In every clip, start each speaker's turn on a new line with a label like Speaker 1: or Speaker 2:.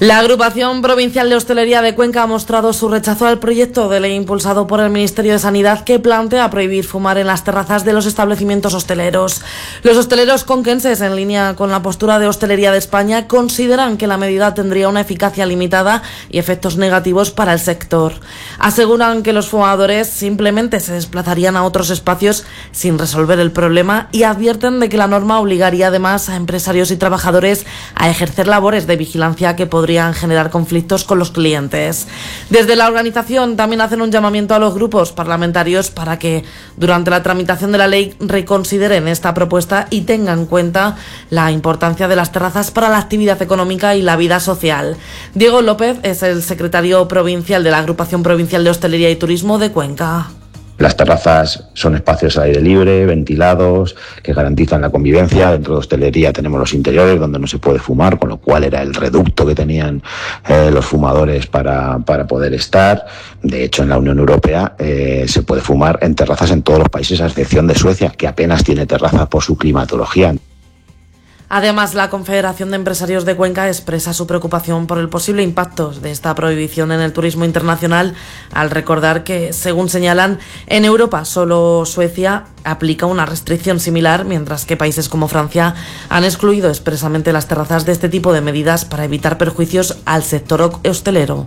Speaker 1: La Agrupación Provincial de Hostelería de Cuenca ha mostrado su rechazo al proyecto de ley impulsado por el Ministerio de Sanidad que plantea prohibir fumar en las terrazas de los establecimientos hosteleros. Los hosteleros conquenses, en línea con la postura de Hostelería de España, consideran que la medida tendría una eficacia limitada y efectos negativos para el sector. Aseguran que los fumadores simplemente se desplazarían a otros espacios sin resolver el problema y advierten de que la norma obligaría además a empresarios y trabajadores a ejercer labores de vigilancia que podrían generar conflictos con los clientes. Desde la organización también hacen un llamamiento a los grupos parlamentarios para que durante la tramitación de la ley reconsideren esta propuesta y tengan en cuenta la importancia de las terrazas para la actividad económica y la vida social. Diego López es el secretario provincial de la Agrupación Provincial de Hostelería y Turismo de Cuenca.
Speaker 2: Las terrazas son espacios al aire libre, ventilados, que garantizan la convivencia. Dentro de hostelería tenemos los interiores donde no se puede fumar, con lo cual era el reducto que tenían los fumadores para poder estar. De hecho, en la Unión Europea se puede fumar en terrazas en todos los países, a excepción de Suecia, que apenas tiene terrazas por su climatología.
Speaker 1: Además, la Confederación de Empresarios de Cuenca expresa su preocupación por el posible impacto de esta prohibición en el turismo internacional, al recordar que, según señalan, en Europa solo Suecia aplica una restricción similar, mientras que países como Francia han excluido expresamente las terrazas de este tipo de medidas para evitar perjuicios al sector hostelero.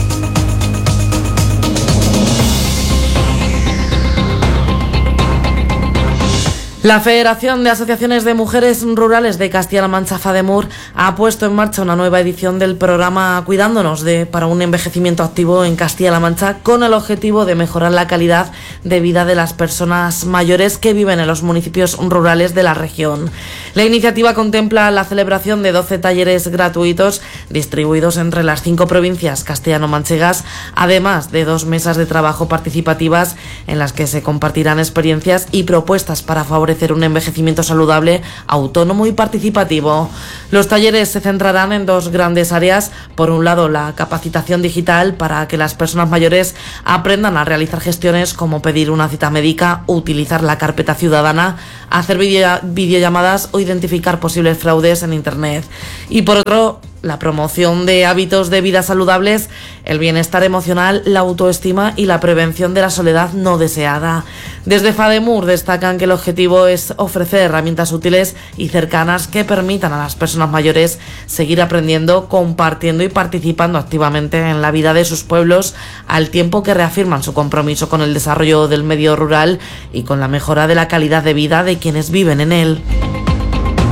Speaker 1: La Federación de Asociaciones de Mujeres Rurales de Castilla-La Mancha, FADEMUR, ha puesto en marcha una nueva edición del programa Cuidándonos para un envejecimiento activo en Castilla-La Mancha, con el objetivo de mejorar la calidad de vida de las personas mayores que viven en los municipios rurales de la región. La iniciativa contempla la celebración de 12 talleres gratuitos distribuidos entre las 5 provincias castellano-manchegas, además de 2 mesas de trabajo participativas en las que se compartirán experiencias y propuestas para favorecer un envejecimiento saludable, autónomo y participativo. Los talleres se centrarán en 2 grandes áreas. Por un lado, la capacitación digital para que las personas mayores aprendan a realizar gestiones como pedir una cita médica, utilizar la carpeta ciudadana, hacer videollamadas o identificar posibles fraudes en Internet. Y por otro, la promoción de hábitos de vida saludables, el bienestar emocional, la autoestima y la prevención de la soledad no deseada. Desde FADEMUR destacan que el objetivo es ofrecer herramientas útiles y cercanas que permitan a las personas mayores seguir aprendiendo, compartiendo y participando activamente en la vida de sus pueblos, al tiempo que reafirman su compromiso con el desarrollo del medio rural y con la mejora de la calidad de vida de quienes viven en él.